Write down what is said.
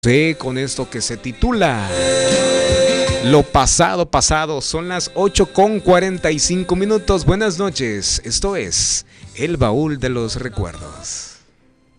Sí, con esto que se titula Lo pasado, pasado. Son las 8:45 minutos. Buenas noches. Esto es El Baúl de los Recuerdos.